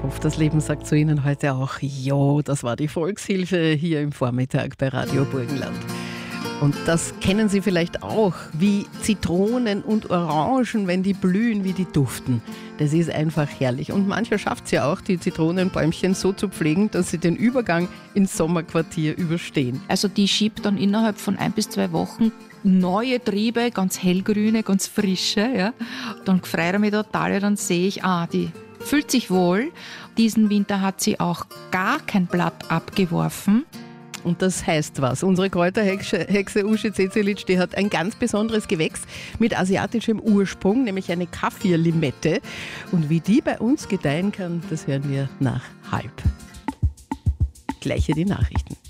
hoffe, das Leben sagt zu Ihnen heute auch ja, das war die Volkshilfe hier im Vormittag bei Radio Burgenland. Und das kennen Sie vielleicht auch, wie Zitronen und Orangen, wenn die blühen, wie die duften. Das ist einfach herrlich. Und mancher schafft es ja auch, die Zitronenbäumchen so zu pflegen, dass sie den Übergang ins Sommerquartier überstehen. Also die schiebt dann innerhalb von 1 bis 2 Wochen neue Triebe, ganz hellgrüne, ganz frische. Ja. Dann freue ich mich total, dann sehe ich, die fühlt sich wohl. Diesen Winter hat sie auch gar kein Blatt abgeworfen. Und das heißt was. Unsere Kräuterhexe Uschi Cecilic, die hat ein ganz besonderes Gewächs mit asiatischem Ursprung, nämlich eine Kaffirlimette. Und wie die bei uns gedeihen kann, das hören wir nach 12:30. Gleich hier die Nachrichten.